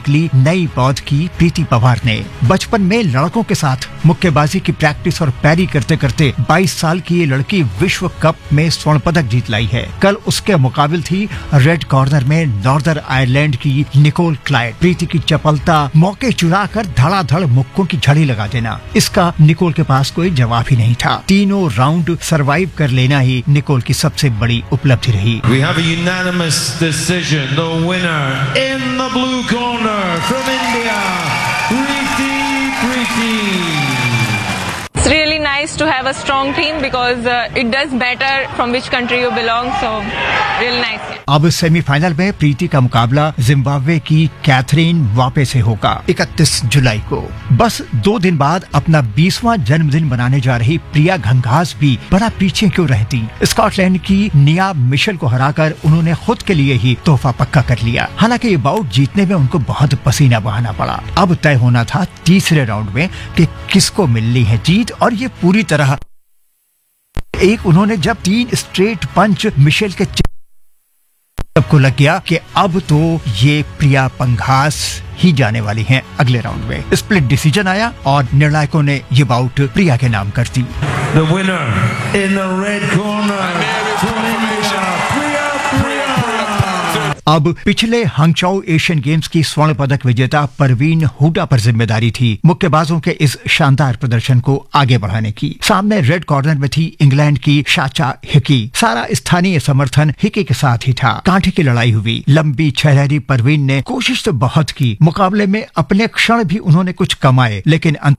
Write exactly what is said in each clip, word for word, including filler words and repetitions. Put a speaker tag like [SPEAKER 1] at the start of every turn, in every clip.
[SPEAKER 1] निकली नई पौध की प्रीति पवार ने। बचपन में लड़कों के साथ मुक्केबाजी की प्रैक्टिस और पैरी करते करते बाईस साल की ये लड़की विश्व कप में स्वर्ण पदक जीत लाई है। कल उसके मुकाबिल थी रेड कॉर्नर में नॉर्दर्न आयरलैंड की निकोल क्लाइड। प्रीति की चपलता, मौके चुरा कर धड़ाधड़ मुक्कों की झड़ी लगा देना, इसका निकोल के पास कोई जवाब ही नहीं था। तीनों राउंड सरवाइव कर लेना ही निकोल की सबसे बड़ी उपलब्धि रही।
[SPEAKER 2] We have a unanimous decision. The winner in the blue corner from India, Preeti Preeti.
[SPEAKER 3] It's really nice to have a strong team because uh, it does matter from which country you belong. So really nice.
[SPEAKER 1] अब semifinal में प्रीति का मुकाबला Zimbabwe की Catherine वापे से होगा इकतीस जुलाई को। बस दो दिन बाद अपना बीसवां जन्मदिन मनाने जा रही प्रिया घंघास भी बड़ा पीछे क्यों रहती। स्कॉटलैंड की निया मिशेल को हराकर उन्होंने खुद के लिए ही तोहफा पक्का कर लिया। हालांकि ये बाउट जीतने में उनको बहुत पसीना बहाना पड़ा। अब तय होना था तीसरे राउंड में कि किसको मिलनी है जीत, और ये पूरी तरह एक उन्होंने जब तीन स्ट्रेट पंच मिशेल के सबको लग गया कि अब तो ये प्रिया पंघास ही जाने वाली हैं अगले राउंड में। स्प्लिट डिसीजन आया और निर्णायकों ने ये बाउट प्रिया के नाम कर दी।
[SPEAKER 2] The winner in the red corner from India, Priya Priya.
[SPEAKER 1] अब पिछले हंगचाओ एशियन गेम्स की स्वर्ण पदक विजेता परवीन हुडा पर जिम्मेदारी थी मुक्केबाजों के इस शानदार प्रदर्शन को आगे बढ़ाने की। सामने रेड कॉर्नर में थी इंग्लैंड की शाचा हिकी। सारा स्थानीय समर्थन हिकी के साथ ही था। कांटे की लड़ाई हुई। लंबी छहरी परवीन ने कोशिश तो बहुत की। मुकाबले में अपने क्षण भी उन्होंने कुछ कमाए, लेकिन अंत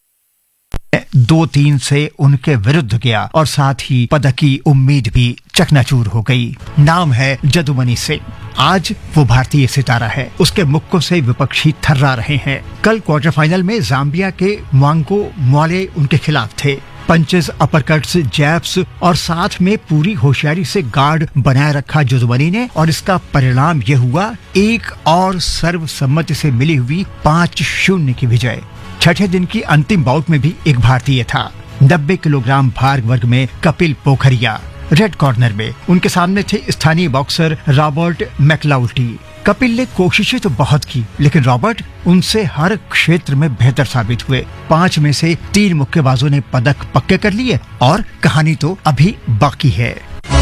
[SPEAKER 1] दो तीन से उनके विरुद्ध गया और साथ ही पदक की उम्मीद भी चकनाचूर हो गई। नाम है जदुमनी सिंह। आज वो भारतीय सितारा है। उसके मुक्कों से विपक्षी थर्रा रहे हैं। कल क्वार्टर फाइनल में जाम्बिया के म्वांगो म्वाले उनके खिलाफ थे। पंचेस, अपरकट्स, जैब्स और साथ में पूरी होशियारी से गार्ड बनाए रखा जदुमनी ने, और इसका परिणाम यह हुआ एक और सर्वसम्मति से मिली हुई पांच शून्य की विजय। छठे दिन की अंतिम बाउट में भी एक भारतीय था। नब्बे किलोग्राम भार वर्ग में कपिल पोखरिया रेड कॉर्नर में। उनके सामने थे स्थानीय बॉक्सर रॉबर्ट मैकलाउटी। कपिल ने कोशिशें तो बहुत की, लेकिन रॉबर्ट उनसे हर क्षेत्र में बेहतर साबित हुए। पांच में से तीन मुक्केबाजों ने पदक पक्के कर लिए और कहानी तो अभी बाकी है।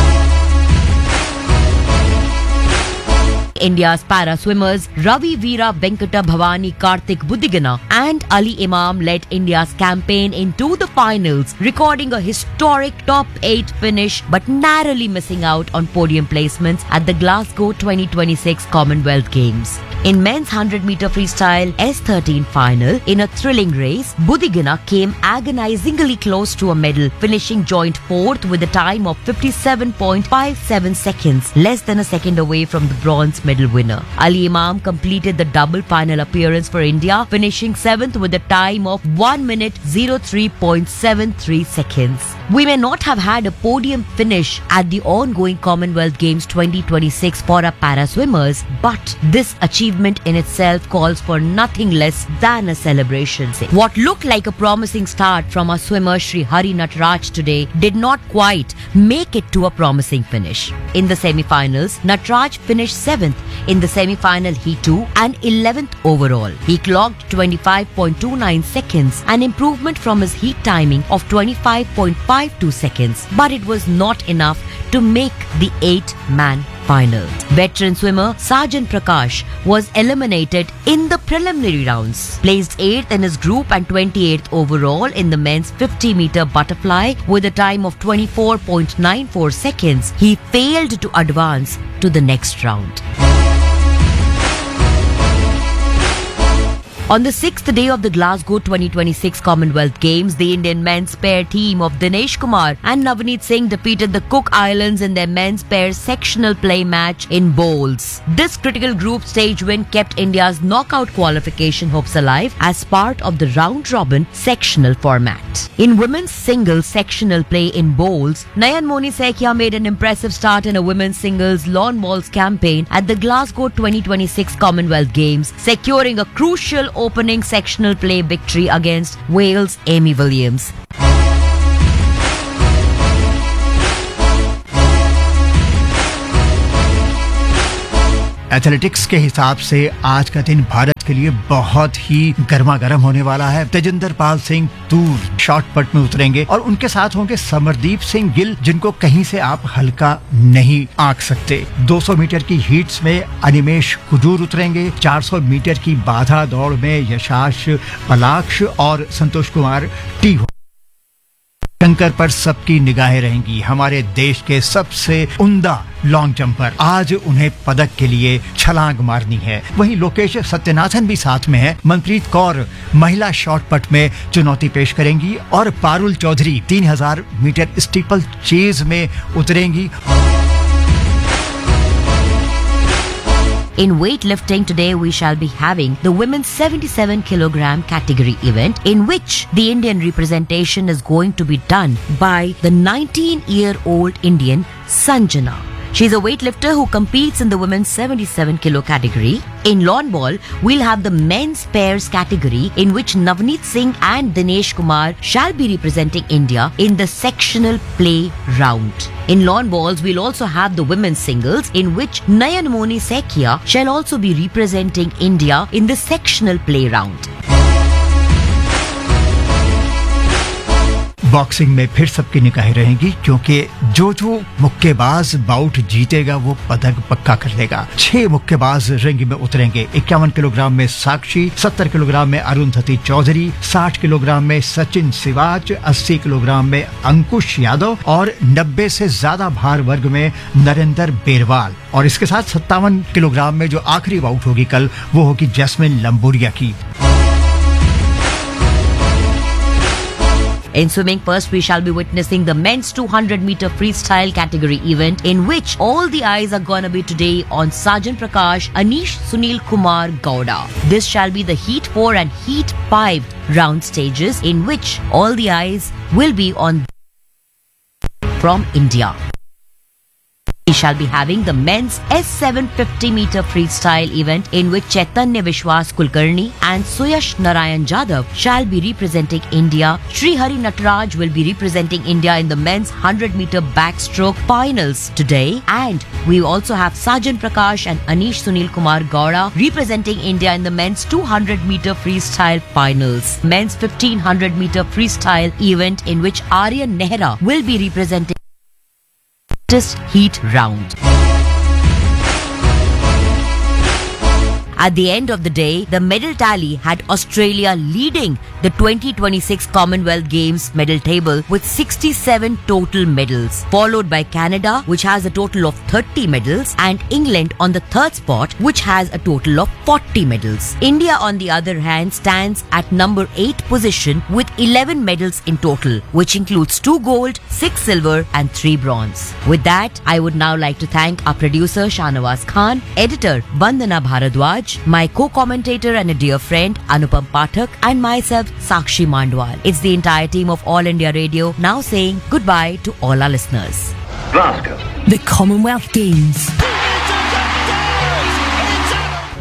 [SPEAKER 4] India's para swimmers Ravi Veera Venkata Bhavani Karthik Budigana and Ali Imam led India's campaign into the finals, recording a historic top eight finish but narrowly missing out on podium placements at the Glasgow twenty twenty-six Commonwealth Games. In men's one hundred meter freestyle S thirteen final, in a thrilling race, Budigana came agonizingly close to a medal, finishing joint fourth with a time of fifty-seven point five seven seconds, less than a second away from the bronze medal winner. Ali Imam completed the double final appearance for India, finishing seventh with a time of one minute oh three point seven three seconds. We may not have had a podium finish at the ongoing Commonwealth Games twenty twenty-six for our para swimmers, but this achievement in itself calls for nothing less than a celebration. What looked like a promising start from our swimmer Shri Hari Nataraj today did not quite make it to a promising finish. In the semi-finals, Nataraj finished seventh in the semi-final heat two and eleventh overall. He clocked twenty-five point two nine seconds, an improvement from his heat timing of twenty-five point five two seconds, but it was not enough to make the eight-man finals. Veteran swimmer Sajan Prakash was eliminated in the preliminary rounds. Placed eighth in his group and twenty-eighth overall in the men's fifty meter butterfly with a time of twenty-four point nine four seconds, he failed to advance to the next round. On the sixth day of the Glasgow twenty twenty-six Commonwealth Games, the Indian men's pair team of Dinesh Kumar and Navneet Singh defeated the Cook Islands in their men's pair sectional play match in bowls. This critical group stage win kept India's knockout qualification hopes alive as part of the round-robin sectional format. In women's singles sectional play in bowls, Nayan Moni Sekhya made an impressive start in a women's singles lawn bowls campaign at the Glasgow twenty twenty-six Commonwealth Games, securing a crucial opening sectional play victory against Wales' Amy Williams.
[SPEAKER 1] Athletics के हिसाब से आज का दिन भारत के लिए बहुत ही गर्मा गर्म होने वाला है। तेजिंदर पाल सिंह तूर शॉर्ट पट में उतरेंगे और उनके साथ होंगे समरदीप सिंह गिल, जिनको कहीं से आप हल्का नहीं आंक सकते। दो सौ मीटर की हीट्स में अनिमेश कुजूर उतरेंगे। चार सौ मीटर की बाधा दौड़ में यशाश पलाक्ष और संतोष कुमार टी। शंकर पर सबकी निगाहें रहेंगी, हमारे देश के सबसे उम्दा लॉन्ग जंपर। आज उन्हें पदक के लिए छलांग मारनी है। वहीं लोकेश सत्यनाथन भी साथ में है। मनप्रीत कौर महिला शॉर्ट पट में चुनौती पेश करेंगी और पारुल चौधरी तीन हजार मीटर स्टीपल चेज में उतरेंगी।
[SPEAKER 4] In weightlifting today we shall be having the women's seventy-seven kilogram category event, in which the Indian representation is going to be done by the nineteen year old Indian Sanjana. She is a weightlifter who competes in the women's seventy-seven kilo category. In lawn ball, we'll have the men's pairs category, in which Navneet Singh and Dinesh Kumar shall be representing India in the sectional play round. In lawn balls, we'll also have the women's singles, in which Nayanmoni Sekia shall also be representing India in the sectional play round.
[SPEAKER 1] Boxing में फिर सबकी निगाहें रहेंगी, क्योंकि जो जो मुक्केबाज bought जीतेगा वो पदक पक्का कर लेगा। छह मुक्केबाज रिंग में उतरेंगे। इक्यावन किलोग्राम में साक्षी, सत्तर किलोग्राम में अरुंधति चौधरी, साठ किलोग्राम में सचिन सिवाच, अस्सी किलोग्राम में अंकुश यादव और नब्बे से ज्यादा भार वर्ग में नरेंद्र बेरवाल। और इसके साथ सत्तावन किलोग्राम में जो आखिरी बाउट होगी कल, वो होगी जैस्मिन लंबूरिया की।
[SPEAKER 4] In swimming, first we shall be witnessing the men's two hundred meter freestyle category event, in which all the eyes are gonna be today on Sajan Prakash, Anish Sunil Kumar Gowda. This shall be the Heat four and Heat five round stages, in which all the eyes will be on from India. We shall be having the men's S seven fifty meter freestyle event, in which Chaitanya Vishwas Kulkarni and Suyash Narayan Jadhav shall be representing India. Sri Hari Nataraj will be representing India in the men's one hundred meter backstroke finals today. And we also have Sajan Prakash and Anish Sunil Kumar Gowda representing India in the men's two hundred meter freestyle finals. Men's fifteen hundred meter freestyle event, in which Aryan Nehra will be representing this heat round. At the end of the day, the medal tally had Australia leading the twenty twenty-six Commonwealth Games medal table with sixty-seven total medals, followed by Canada, which has a total of thirty medals, and England on the third spot, which has a total of forty medals. India, on the other hand, stands at number eight position with eleven medals in total, which includes two gold, six silver, and three bronze. With that, I would now like to thank our producer Shahnawaz Khan, editor Vandana Bharadwaj, my co-commentator and a dear friend Anupam Pathak, and myself Sakshi Mandwal. It's the entire team of All India Radio now saying goodbye to all our listeners.
[SPEAKER 5] Glasgow.
[SPEAKER 6] The Commonwealth Games.